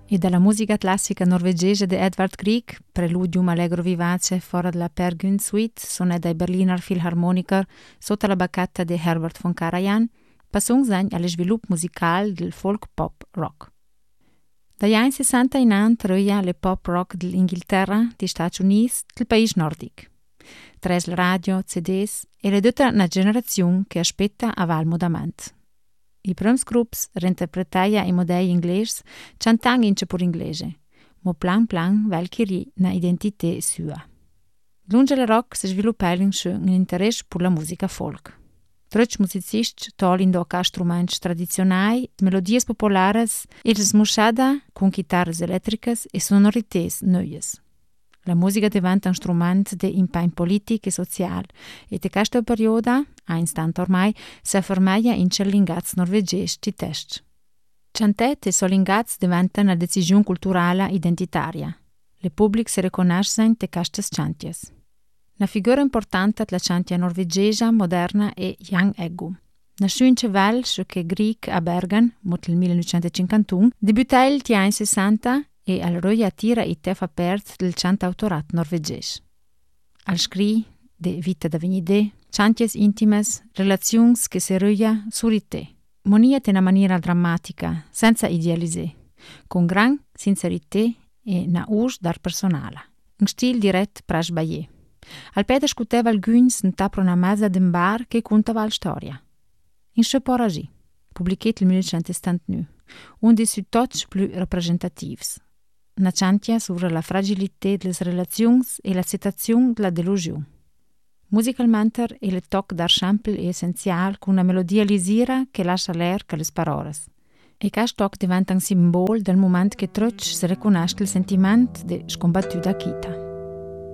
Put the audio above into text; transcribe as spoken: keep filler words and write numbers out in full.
E dalla musica classica norvegese di Edvard Grieg, preludium allegro vivace fuori dalla Per Gynt Suite, suona dai Berliner Philharmoniker sotto la baccatta di Herbert von Karajan, passung sein allo sviluppo musicale del folk pop rock. Dagli anni sessanta in avanti troia le pop rock dell'Inghilterra, degli Stati Uniti, del paese nordico. Tres la radio, C Ds e le tutta una generazione che aspetta a val modament. I primi gruppi reinterpretaia i modelli inglesi cantando in pur inglese, ma plan plan valkyrie una identità sua. Lunge la rock si sviluppa un interesse per la musica folk. Troch musicisti tolin do ca strumenti tradizionali, melodie popolari e smushada con chitarre elettriche e sonorità nuove. La musica diventa un strumento di impegno politico e sociale e in questo periodo, a instante ormai, si affermaia in cellingaz norvegesi di test. Chantet e solingaz diventano una decisione culturale identitaria. Le pubbliche si riconoscono di queste chanties. Una figura importante della chantia norvegese moderna è Jan Eggum. Nasciuto in Ceval, che Grieg a Bergen, nel millenovecentocinquantuno, debuttò negli anni sessanta e al roia tira i tef apert del cantautorat norvegese. Al scri de vita da venide, chanties intimes, relazioni che si roia surite, monia in una maniera drammatica, senza idealisé, con gran sincerità e una us dar personale, un stil diretto prasch baie. Al peda scuteva il Güns in tapro una mesa d'un bar che contava la storia. In ce poragi, pubblicato nel millenovecentosettantanove, un dei suoi touch più rappresentativi. Una chantia sobre la fragilità delle relazioni e l'accettazione della delusione. Musicalmente, il toc dar sample è essenziale con una melodia lisira che lascia l'air che le parole. E questo toc diventa un simbolo del momento che Troch si riconosce il sentimento di scombattuta chita.